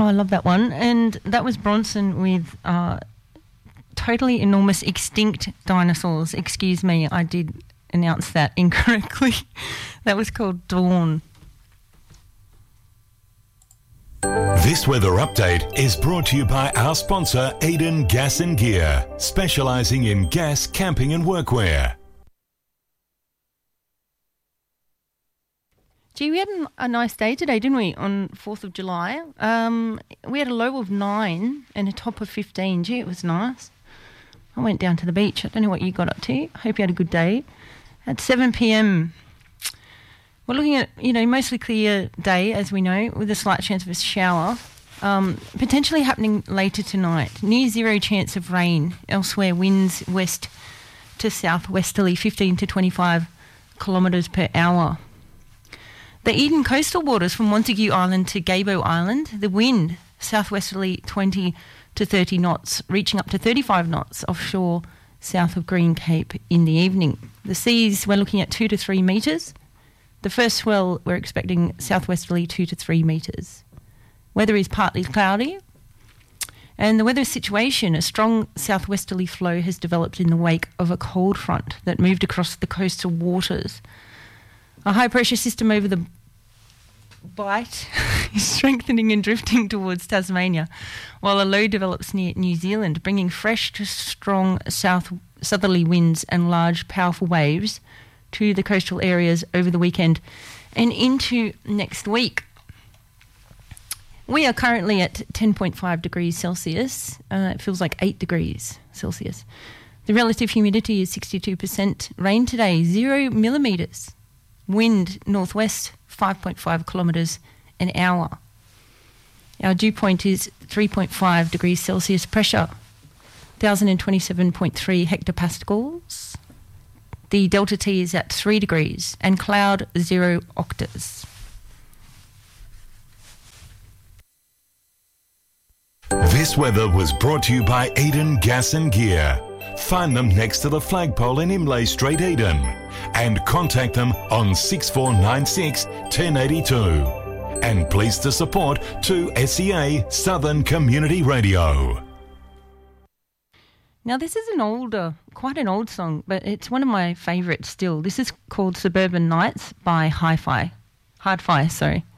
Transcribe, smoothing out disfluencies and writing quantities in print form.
Oh, I love that one. And that was Bronson with totally enormous extinct dinosaurs. Excuse me, I did announce that incorrectly. That was called Dawn. This weather update is brought to you by our sponsor, Eden Gas and Gear, specialising in gas, camping and workwear. Gee, we had a nice day today, didn't we, on 4th of July? We had a low of 9 and a top of 15. Gee, it was nice. I went down to the beach. I don't know what you got up to. Hope you had a good day. At 7 p.m, we're looking at, mostly clear day, as we know, with a slight chance of a shower, potentially happening later tonight. Near zero chance of rain. Elsewhere, winds west to southwesterly, 15 to 25 kilometres per hour. The Eden coastal waters from Montague Island to Gabo Island, the wind southwesterly 20 to 30 knots, reaching up to 35 knots offshore south of Green Cape in the evening. The seas, we're looking at 2 to 3 metres. The first swell, we're expecting southwesterly 2 to 3 metres. Weather is partly cloudy. And the weather situation, a strong southwesterly flow has developed in the wake of a cold front that moved across the coastal waters. A high-pressure system over the Bight is strengthening and drifting towards Tasmania, while a low develops near New Zealand, bringing fresh to strong southerly winds and large, powerful waves to the coastal areas over the weekend and into next week. We are currently at 10.5 degrees Celsius. It feels like 8 degrees Celsius. The relative humidity is 62%. Rain today, 0 millimetres. Wind northwest, 5.5 kilometres an hour. Our dew point is 3.5 degrees Celsius. Pressure, 1,027.3 hectopascals. The delta T is at 3 degrees and cloud 0 octaves. This weather was brought to you by Eden Gas and Gear. Find them next to the flagpole in Imlay Street, Eden, and contact them on 6496 1082. And pleased to support 2SEA Southern Community Radio. Now, this is quite an old song, but it's one of my favourites still. This is called Suburban Nights by Hardfi.